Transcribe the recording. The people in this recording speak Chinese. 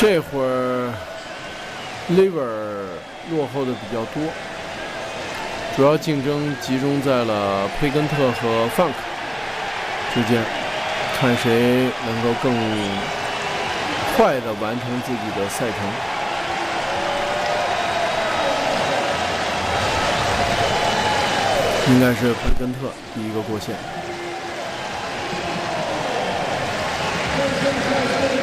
这会儿 Liver 落后的比较多，主要竞争集中在了培根特和 Funk 之间，看谁能够更快地完成自己的赛程。应该是培根特第一个过线。